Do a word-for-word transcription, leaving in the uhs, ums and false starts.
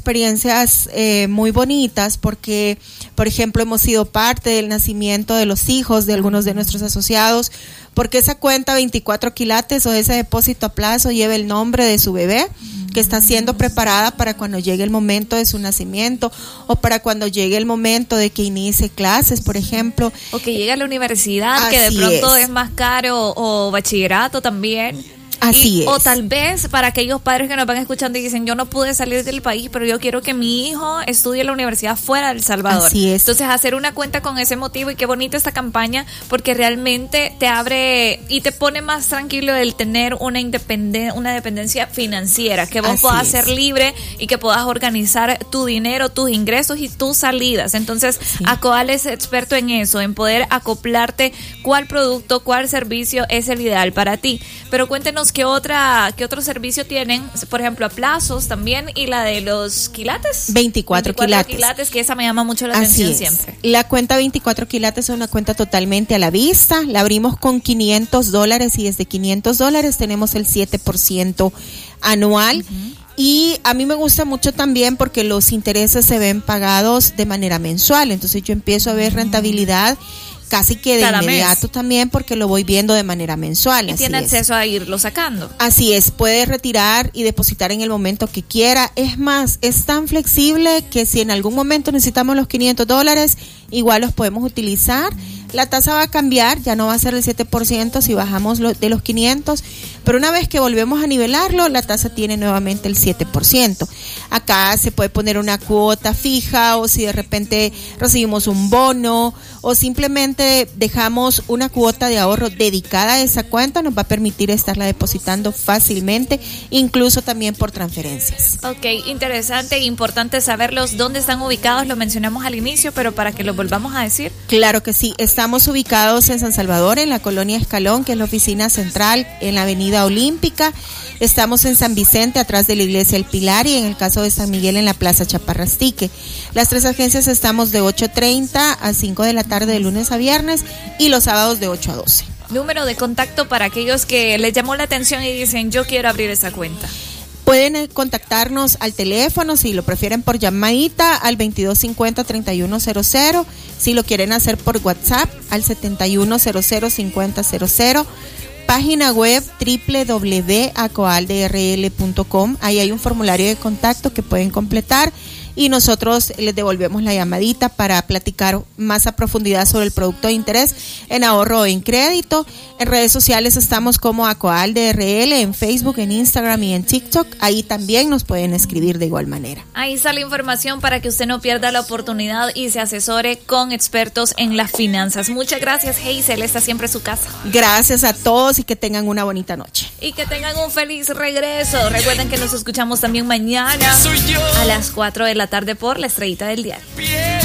experiencias eh, muy bonitas porque, por ejemplo, hemos sido parte del nacimiento de los hijos de algunos de nuestros asociados, porque esa cuenta veinticuatro quilates o ese depósito a plazo lleva el nombre de su bebé, que está siendo preparada para cuando llegue el momento de su nacimiento o para cuando llegue el momento de que inicie clases, por ejemplo. O que llegue a la universidad, Así que de pronto es. es más caro, o bachillerato también. Así y, es. O tal vez para aquellos padres que nos van escuchando y dicen, yo no pude salir del país, pero yo quiero que mi hijo estudie en la universidad fuera de El Salvador. Así es. Entonces hacer una cuenta con ese motivo, y qué bonita esta campaña, porque realmente te abre y te pone más tranquilo el tener una independen- una dependencia financiera, que vos Así puedas es. ser libre y que puedas organizar tu dinero, tus ingresos y tus salidas. Entonces Sí. Acoal es experto en eso, en poder acoplarte cuál producto, cuál servicio es el ideal para ti. Pero cuéntenos qué otra, qué otro servicio tienen, por ejemplo, a plazos también, y la de los quilates. veinticuatro quilates. quilates, que esa me llama mucho la Así atención es. siempre. La cuenta veinticuatro quilates es una cuenta totalmente a la vista. La abrimos con quinientos dólares y desde quinientos dólares tenemos el siete por ciento anual. Uh-huh. Y a mí me gusta mucho también porque los intereses se ven pagados de manera mensual. Entonces yo empiezo a ver rentabilidad casi que de Cada inmediato mes. También, porque lo voy viendo de manera mensual. Y así tiene es. acceso a irlo sacando. Así es, puede retirar y depositar en el momento que quiera. Es más, es tan flexible que si en algún momento necesitamos los quinientos dólares, igual los podemos utilizar. La tasa va a cambiar, ya no va a ser el siete por ciento si bajamos lo, de los quinientos, pero una vez que volvemos a nivelarlo, la tasa tiene nuevamente el siete por ciento. Acá se puede poner una cuota fija, o si de repente recibimos un bono, o simplemente dejamos una cuota de ahorro dedicada a esa cuenta, nos va a permitir estarla depositando fácilmente, incluso también por transferencias. Ok, interesante e importante saberlos. ¿Dónde están ubicados? Lo mencionamos al inicio, pero para que lo volvamos a decir. Claro que sí, estamos ubicados en San Salvador, en la colonia Escalón, que es la oficina central, en la avenida Olímpica. Estamos en San Vicente, atrás de la iglesia El Pilar, y en el caso de San Miguel, en la plaza Chaparrastique. Las tres agencias estamos de ocho treinta a cinco de la tarde de lunes a viernes, y los sábados de ocho a doce. Número de contacto para aquellos que les llamó la atención y dicen, yo quiero abrir esa cuenta. Pueden contactarnos al teléfono, si lo prefieren por llamadita, al veintidós cincuenta, treinta y uno cero cero. Si lo quieren hacer por WhatsApp, al setenta y uno cero cero, cincuenta cero cero. Página web doble u doble u doble u punto acoal d r l punto com. Ahí hay un formulario de contacto que pueden completar y nosotros les devolvemos la llamadita para platicar más a profundidad sobre el producto de interés en ahorro o en crédito. En redes sociales estamos como Acoal D R L, en Facebook, en Instagram y en TikTok. Ahí también nos pueden escribir de igual manera. Ahí está la información para que usted no pierda la oportunidad y se asesore con expertos en las finanzas. Muchas gracias, Hazel. Esta siempre es su casa. Gracias a todos y que tengan una bonita noche. Y que tengan un feliz regreso. Recuerden que nos escuchamos también mañana a las cuatro de la tarde por La Estrellita del Diario.